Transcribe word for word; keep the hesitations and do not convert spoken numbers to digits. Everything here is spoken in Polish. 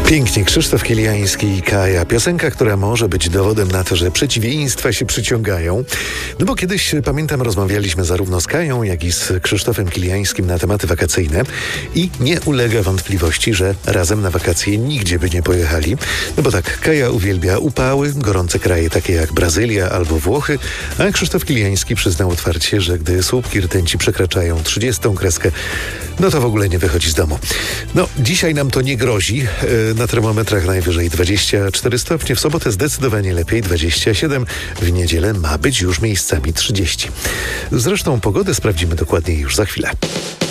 Pięknie, Krzysztof Kiliański i Kaja. Piosenka, która może być dowodem na to, że przeciwieństwa się przyciągają. No bo kiedyś, pamiętam, rozmawialiśmy zarówno z Kają, jak i z Krzysztofem Kiliańskim na tematy wakacyjne i nie ulega wątpliwości, że razem na wakacje nigdzie by nie pojechali. No bo tak, Kaja uwielbia upały, gorące kraje takie jak Brazylia albo Włochy, a Krzysztof Kiliański przyznał otwarcie, że gdy słupki rtęci przekraczają trzydziestą kreskę, no to w ogóle nie wychodzi z domu. No, dzisiaj nam to nie grozi. Na termometrach najwyżej dwadzieścia cztery stopnie, w sobotę zdecydowanie lepiej dwadzieścia siedem, w niedzielę ma być już miejscami trzydzieści. Zresztą pogodę sprawdzimy dokładniej już za chwilę.